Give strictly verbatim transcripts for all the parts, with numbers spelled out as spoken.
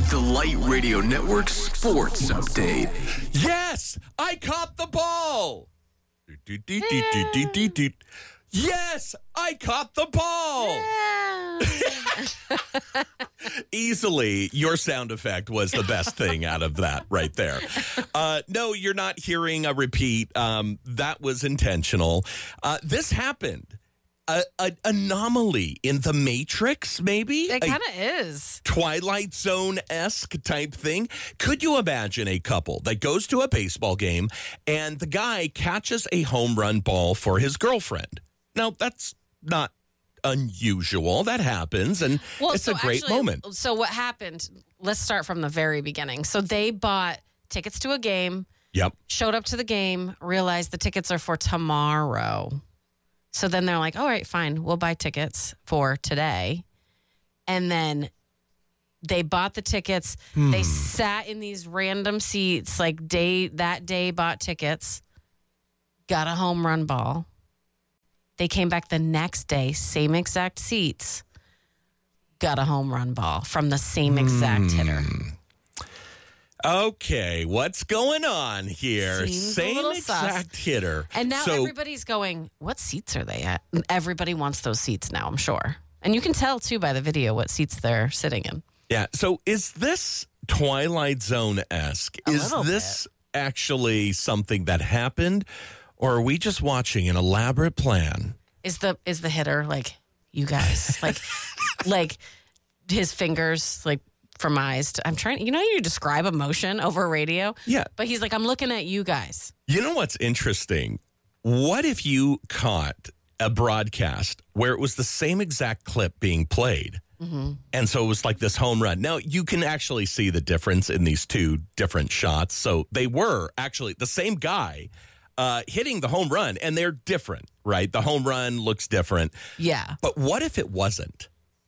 The Light Radio Network Sports Update. Yes, I caught the ball. Yes, I caught the ball. Easily, your sound effect was the best thing out of that right there. Uh, no, you're not hearing a repeat. Um, that was intentional. Uh, this happened. A, a anomaly in the Matrix, maybe? It kind of is. Twilight Zone-esque type thing. Could you imagine a couple that goes to a baseball game and the guy catches a home run ball for his girlfriend? Now, that's not unusual. That happens, and well, it's so a great actually, moment. So what happened, let's start from the very beginning. So they bought tickets to a game, Yep. showed up to the game, realized the tickets are for tomorrow. So then they're like, all right, fine, we'll buy tickets for today. And then they bought the tickets. Hmm. They sat in these random seats, like day that day bought tickets, got a home run ball. They came back the next day, same exact seats, got a home run ball from the same exact hitter. Okay, what's going on here? Seems a Same little exact sus. hitter. And now So- everybody's going, what seats are they at? And everybody wants those seats now, I'm sure. And you can tell, too, by the video what seats they're sitting in. Yeah. So is this Twilight Zone-esque? A Is little this actually something that happened? Or are we just watching an elaborate plan? Is the is the hitter like, you guys, like, like his fingers, like, from eyes to, I'm trying, you know, you describe emotion over radio? Yeah. But he's like, I'm looking at you guys. You know what's interesting? What if you caught a broadcast where it was the same exact clip being played? Mm-hmm. And so it was like this home run. Now, you can actually see the difference in these two different shots. So they were actually the same guy uh, hitting the home run, and they're different, right? The home run looks different. Yeah. But what if it wasn't?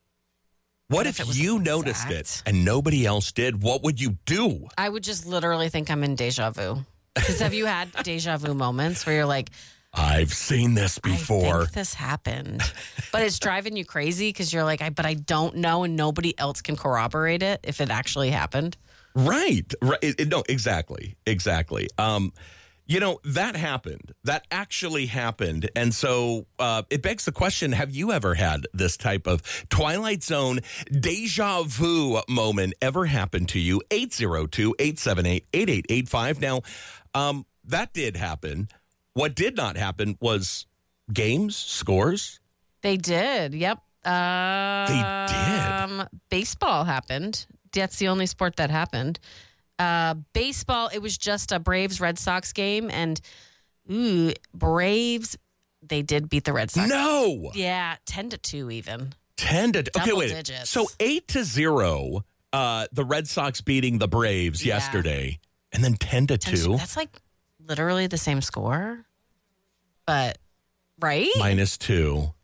What, What if, if it was you exact? noticed it and nobody else did? What would you do? I would just literally think I'm in deja vu. Because have you had deja vu moments where you're like, I've seen this before. I think this happened. But it's driving you crazy because you're like, I, but I don't know, and nobody else can corroborate it if it actually happened. Right. Right. It, it- no, exactly. Exactly. Um, you know, that happened. That actually happened. And so uh, it begs the question, have you ever had this type of Twilight Zone deja vu moment ever happen to you? eight zero two, eight seven eight, eight eight eight five. Now, um, that did happen. What did not happen was games, scores. They did. Yep. Um, They did. Baseball happened. That's the only sport that happened. Uh, baseball, it was just a Braves Red Sox game, and ooh, Braves, they did beat the Red Sox. No. Yeah, ten to two even. ten to okay, Double wait. digits. So eight to zero, uh, the Red Sox beating the Braves Yeah. yesterday, and then ten to ten to- two, That's like literally the same score, but right? minus two,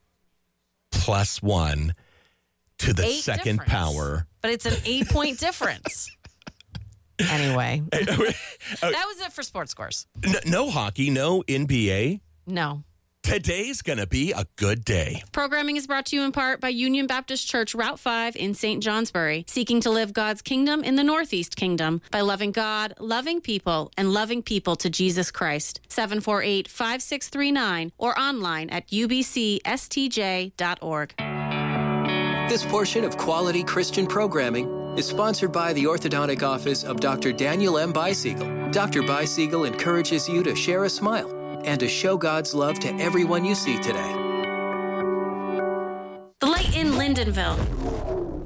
plus one to the Eight second difference. power. But it's an eight point difference. Anyway, that was it for sports scores. N- no hockey, no N B A. No. Today's gonna be a good day. Programming is brought to you in part by Union Baptist Church, Route five in Saint Johnsbury, seeking to live God's kingdom in the Northeast Kingdom by loving God, loving people, and loving people to Jesus Christ. seven four eight, five six three nine or online at u b c s t j dot org. This portion of Quality Christian Programming is sponsored by the Orthodontic Office of Doctor Daniel M. Beisiegel. Doctor Beisiegel encourages you to share a smile and to show God's love to everyone you see today. The Light in Lindenville.